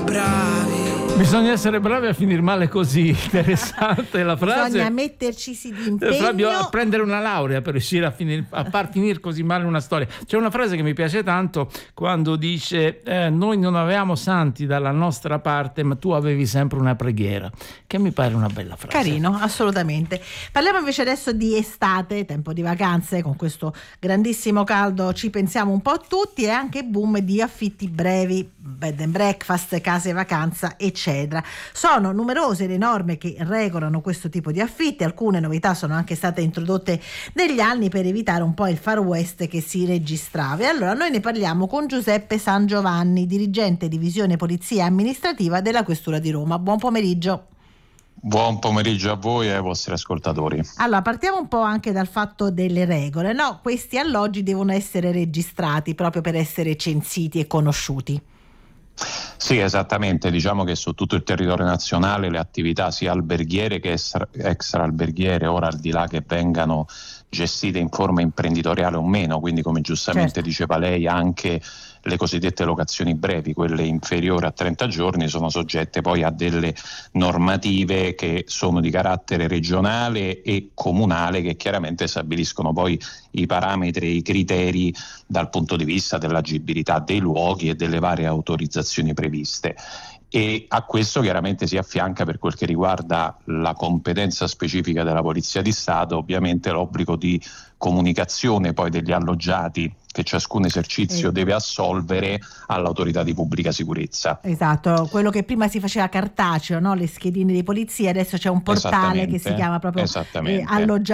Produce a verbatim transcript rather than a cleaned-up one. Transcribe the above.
bravi. Bisogna essere bravi a finire male così. Interessante la frase. Bisogna metterci di impegno. Fabio, a prendere una laurea per riuscire a, finire, a far finire così male una storia. C'è una frase che mi piace tanto quando dice eh, noi non avevamo santi dalla nostra parte, ma tu avevi sempre una preghiera, che mi pare una bella frase. Carino, assolutamente. Parliamo invece adesso di estate, tempo di vacanze, con questo grandissimo caldo ci pensiamo un po' tutti, e anche boom di affitti brevi, bed and breakfast, case vacanza, eccetera. Sono numerose le norme che regolano questo tipo di affitti, alcune novità sono anche state introdotte negli anni per evitare un po' il far west che si registrava. E allora noi ne parliamo con Giuseppe San Giovanni, dirigente divisione polizia amministrativa della Questura di Roma. Buon pomeriggio. Buon pomeriggio a voi e ai vostri ascoltatori. Allora, partiamo un po' anche dal fatto delle regole, no? Questi alloggi devono essere registrati proprio per essere censiti e conosciuti. Sì, esattamente, diciamo che su tutto il territorio nazionale le attività sia alberghiere che extra, extra alberghiere, ora al di là che vengano gestite in forma imprenditoriale o meno, quindi come giustamente certo. diceva lei, anche le cosiddette locazioni brevi, quelle inferiori a trenta giorni, sono soggette poi a delle normative che sono di carattere regionale e comunale, che chiaramente stabiliscono poi i parametri e i criteri dal punto di vista dell'agibilità dei luoghi e delle varie autorizzazioni previste. E a questo chiaramente si affianca, per quel che riguarda la competenza specifica della Polizia di Stato, ovviamente l'obbligo di comunicazione poi degli alloggiati che ciascun esercizio eh. deve assolvere all'autorità di pubblica sicurezza. Esatto, quello che prima si faceva cartaceo, no? Le schedine di polizia, adesso c'è un portale che si chiama proprio eh, alloggiati